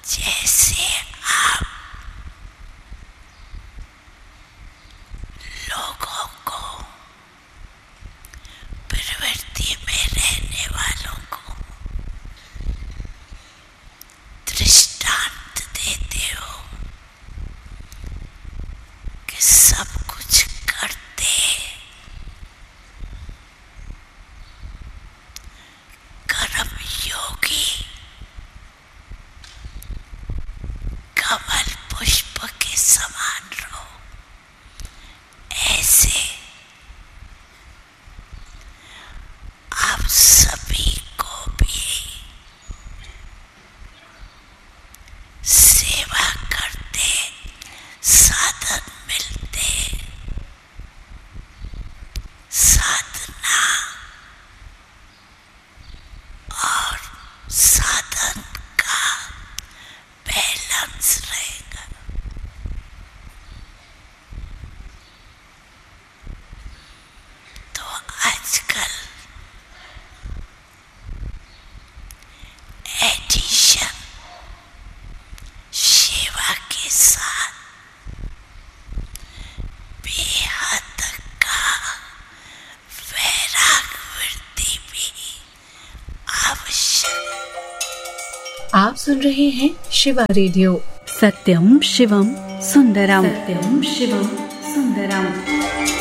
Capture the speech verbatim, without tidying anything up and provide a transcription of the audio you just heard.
जैसे आप लोगों को, प्रवृत्ति में रहने वालों को दृष्टांत देते हो कि सब कुछ करते कर्म योगी कमल पुष्प के समान रहो, ऐसे आप सभी को भी सेवा करते साधन मिलते, साधना और साधन का बैलेंस रहेगा। तो आजकल एडिशन सेवा के साथ बेहद का वैराग वृत्ति भी आवश्यक। आप सुन रहे हैं शिवा रेडियो। सत्यम शिवम सुंदरम। सत्यम शिवम सुंदरम।